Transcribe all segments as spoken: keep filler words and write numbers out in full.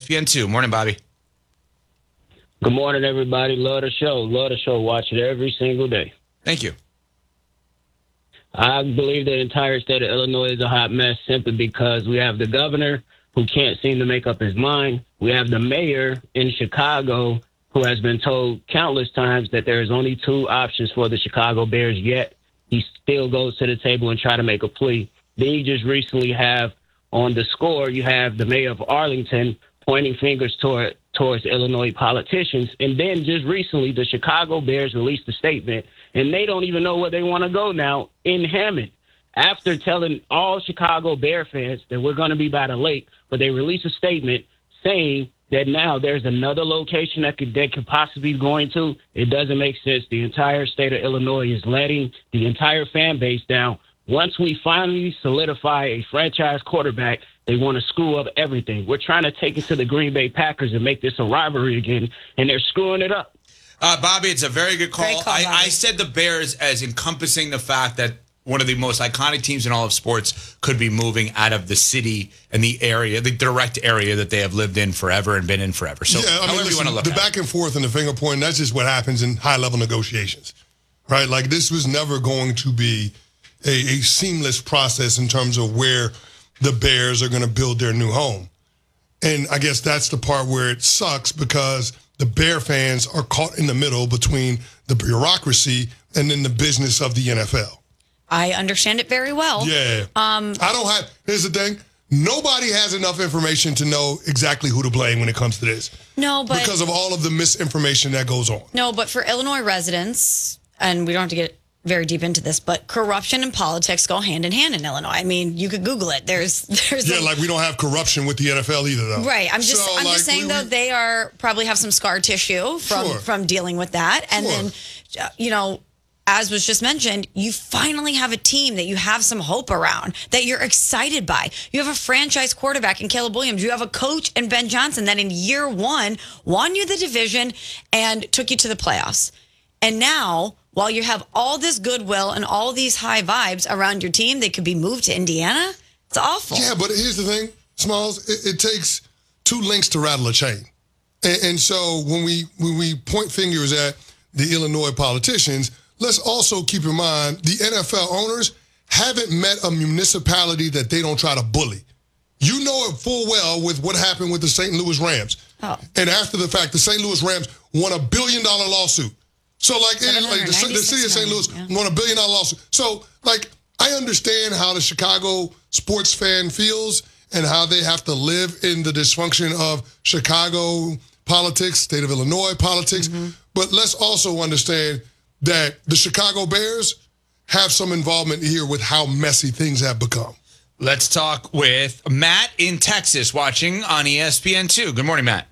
P N two. Morning, Bobby. Good morning, everybody. Love the show. Love the show. Watch it every single day. Thank you. I believe the entire state of Illinois is a hot mess simply because we have the governor who can't seem to make up his mind. We have the mayor in Chicago who has been told countless times that there is only two options for the Chicago Bears, yet he still goes to the table and try to make a plea. Then you just recently have on the score, you have the mayor of Arlington pointing fingers toward towards Illinois politicians. And then just recently, the Chicago Bears released a statement, and they don't even know where they want to go now in Hammond. After telling all Chicago Bear fans that we're going to be by the lake, but they released a statement saying that now there's another location that could, that could possibly be going to. It doesn't make sense. The entire state of Illinois is letting the entire fan base down. Once we finally solidify a franchise quarterback, they want to screw up everything. We're trying to take it to the Green Bay Packers and make this a rivalry again, and they're screwing it up. Uh, Bobby, it's a very good call. Great call, I, Bobby. I said the Bears as encompassing the fact that one of the most iconic teams in all of sports could be moving out of the city and the area, the direct area that they have lived in forever and been in forever. So yeah, I mean, however listen, you want to look the at back it. and forth and the finger pointing, that's just what happens in high-level negotiations, right? Like, this was never going to be a, a seamless process in terms of where the Bears are going to build their new home. And I guess that's the part where it sucks because the Bear fans are caught in the middle between the bureaucracy and then the business of the N F L. I understand it very well. Yeah. Um, I don't have, here's the thing. Nobody has enough information to know exactly who to blame when it comes to this. No, but because of all of the misinformation that goes on. No, but for Illinois residents, and we don't have to get very deep into this, but corruption and politics go hand in hand in Illinois. I mean, you could Google it. There's, there's yeah, a, like we don't have corruption with the N F L either, though. Right. I'm just, So, I'm like, just saying we- though we- they are probably have some scar tissue from Sure. from dealing with that, and Sure. then, uh, you know. As was just mentioned, you finally have a team that you have some hope around, that you're excited by. You have a franchise quarterback in Caleb Williams. You have a coach in Ben Johnson that in year one won you the division and took you to the playoffs. And now, while you have all this goodwill and all these high vibes around your team, they could be moved to Indiana. It's awful. Yeah, but here's the thing, Smalls. It, it takes two links to rattle a chain. And, and so when we when we point fingers at the Illinois politicians, let's also keep in mind the N F L owners haven't met a municipality that they don't try to bully. You know it full well with what happened with the Saint Louis Rams. Oh. And after the fact, the Saint Louis Rams won a billion dollar lawsuit. So like, it, like the, the city of Saint Louis yeah. won a billion dollar lawsuit. So like, I understand how the Chicago sports fan feels and how they have to live in the dysfunction of Chicago politics, state of Illinois politics. Mm-hmm. But let's also understand that the Chicago Bears have some involvement here with how messy things have become. Let's talk with Matt in Texas watching on E S P N two. Good morning, Matt.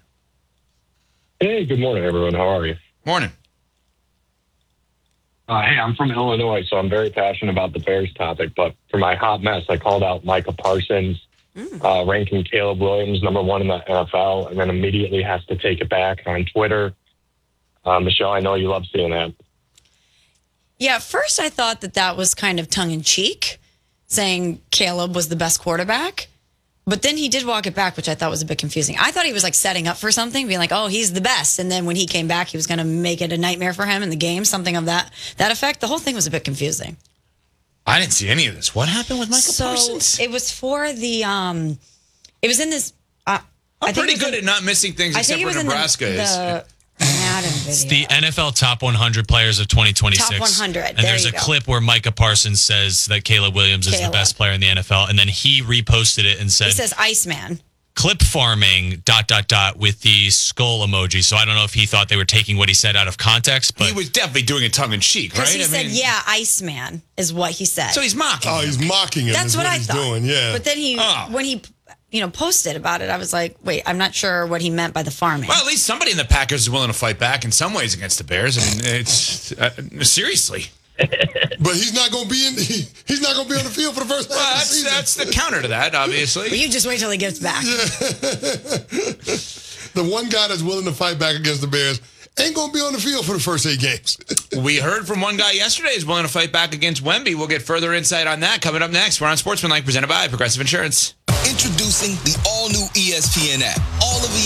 Hey, good morning, everyone. How are you? Morning. Uh, hey, I'm from Illinois, so I'm very passionate about the Bears topic. But for my hot mess, I called out Micah Parsons, mm. uh, ranking Caleb Williams number one in the N F L, and then immediately has to take it back on Twitter. Uh, Michelle, I know you love seeing that. Yeah, at first I thought that that was kind of tongue-in-cheek, saying Caleb was the best quarterback. But then he did walk it back, which I thought was a bit confusing. I thought he was like setting up for something, being like, oh, he's the best. And then when he came back, he was going to make it a nightmare for him in the game, something of that that effect. The whole thing was a bit confusing. I didn't see any of this. What happened with Michael so Parsons? It was for the, um, it was in this. Uh, I'm I think pretty good in, at not missing things I except think it for was Nebraska in the, is. the Madden video. It's the N F L Top one hundred Players of twenty twenty-six. Top one hundred. And There there's you a go. clip where Micah Parsons says that Caleb Williams is Caleb. the best player in the N F L. And then he reposted it and said, He says Iceman. clip farming, dot, dot, dot, with the skull emoji. So I don't know if he thought they were taking what he said out of context. But He was definitely doing it tongue-in-cheek, right? Because he I said, mean, yeah, Iceman is what he said. So he's mocking. Oh, he's mocking him. That's is what, what I he's thought. doing, yeah. But then he, Oh. when he, you know, posted about it, I was like, wait, I'm not sure what he meant by the farming. Well, at least somebody in the Packers is willing to fight back in some ways against the Bears. I mean, it's uh, seriously. But he's not going to be in. He, he's not going to be on the field for the first half Well, of the that's season. that's the counter to that, obviously. But you just wait till he gets back. The one guy that's willing to fight back against the Bears ain't going to be on the field for the first eight games. We heard from one guy yesterday who's willing to fight back against Wemby. We'll get further insight on that coming up next. We're on Sportsmanlike, presented by Progressive Insurance. Introducing the all-new E S P N app. All of